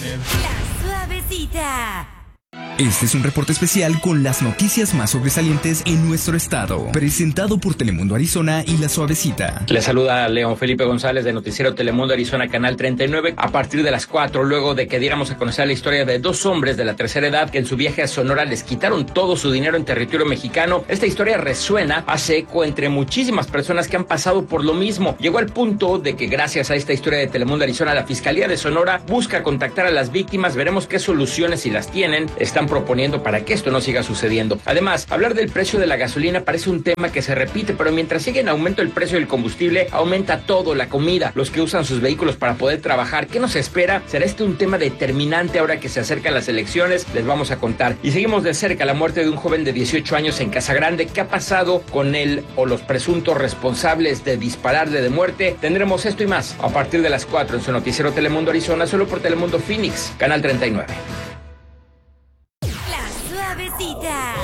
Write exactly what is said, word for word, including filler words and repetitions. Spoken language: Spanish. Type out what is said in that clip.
La Suavecita. Este es un reporte especial con las noticias más sobresalientes en nuestro estado, presentado por Telemundo Arizona y La Suavecita. Le saluda a León Felipe González de Noticiero Telemundo Arizona, Canal treinta y nueve, a partir de las cuatro, luego de que diéramos a conocer la historia de dos hombres de la tercera edad que en su viaje a Sonora les quitaron todo su dinero en territorio mexicano. Esta historia resuena, hace eco entre muchísimas personas que han pasado por lo mismo. Llegó al punto de que gracias a esta historia de Telemundo Arizona, la Fiscalía de Sonora busca contactar a las víctimas. Veremos qué soluciones, si las tienen, están proponiendo para que esto no siga sucediendo. Además, hablar del precio de la gasolina parece un tema que se repite, pero mientras sigue en aumento el precio del combustible, aumenta todo, la comida, los que usan sus vehículos para poder trabajar. ¿Qué nos espera? ¿Será este un tema determinante ahora que se acercan las elecciones? Les vamos a contar. Y seguimos de cerca la muerte de un joven de dieciocho años en Casa Grande. ¿Qué ha pasado con él o los presuntos responsables de dispararle de muerte? Tendremos esto y más a partir de las cuatro en su noticiero Telemundo Arizona, solo por Telemundo Phoenix, Canal treinta y nueve. La Suavecita.